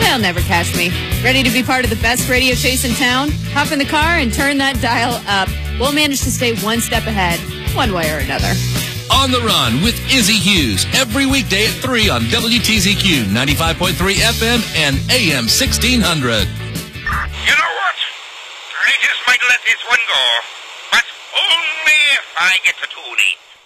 They'll never catch me. Ready to be part of the best radio chase in town? Hop in the car and turn that dial up. We'll manage to stay one step ahead, one way or another. On the Run with Izzy Hughes, every weekday at 3 on WTZQ 95.3 FM and AM 1600. You know what? I just might let this one go, but only if I get to Toonie.